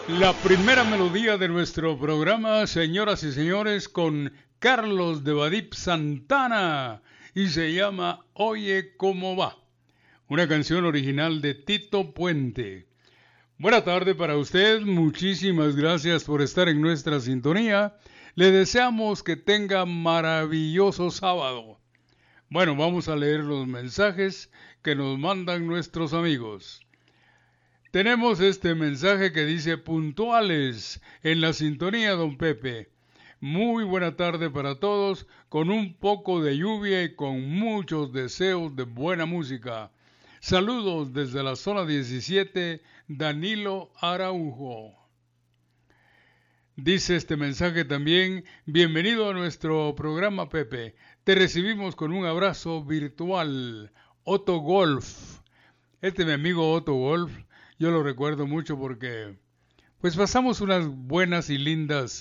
La primera melodía de nuestro programa, señoras y señores, con Carlos de Badip Santana, y se llama Oye cómo va, una canción original de Tito Puente. Buena tarde para usted, muchísimas gracias por estar en nuestra sintonía. Le deseamos que tenga maravilloso sábado. Bueno, vamos a leer los mensajes que nos mandan nuestros amigos. Tenemos este mensaje que dice: puntuales en la sintonía, don Pepe. Muy buena tarde para todos, con un poco de lluvia y con muchos deseos de buena música. Saludos desde la zona 17, Danilo Araujo. Dice este mensaje también: bienvenido a nuestro programa, Pepe. Te recibimos con un abrazo virtual. Otto Wolf. Este mi amigo Otto Wolf, yo lo recuerdo mucho porque pues pasamos unas buenas y lindas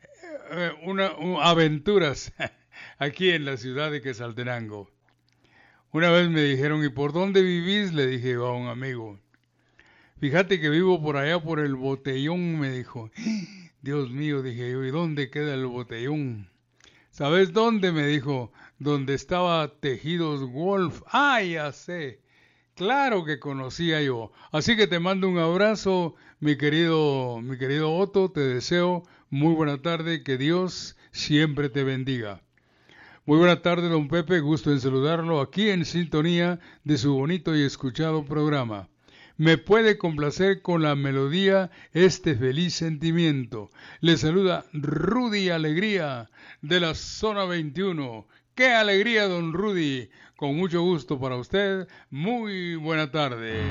aventuras aquí en la ciudad de Quetzaltenango. Una vez me dijeron: ¿y por dónde vivís? Le dije a un amigo. Fíjate que vivo por allá por el Botellón, me dijo. Dios mío, dije yo, ¿y dónde queda el Botellón? ¿Sabes dónde? Me dijo. Donde estaba Tejidos Wolf. ¡Ah, ya sé! Claro que conocía yo. Así que te mando un abrazo, mi querido Otto. Te deseo muy buena tarde. Que Dios siempre te bendiga. Muy buena tarde, don Pepe. Gusto en saludarlo aquí en sintonía de su bonito y escuchado programa. Me puede complacer con la melodía Este Feliz Sentimiento. Le saluda Rudy Alegría de la zona 21. ¡Qué alegría, don Rudy! Con mucho gusto para usted. Muy buena tarde.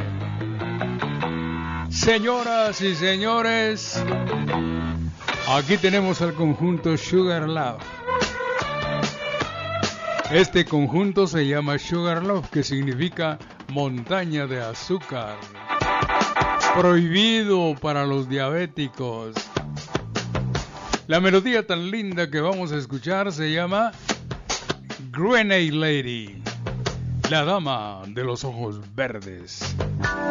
Señoras y señores, aquí tenemos al conjunto Sugar Love. Este conjunto se llama Sugar Love, que significa montaña de azúcar. Prohibido para los diabéticos. La melodía tan linda que vamos a escuchar se llama Grenade Lady, la dama de los ojos verdes.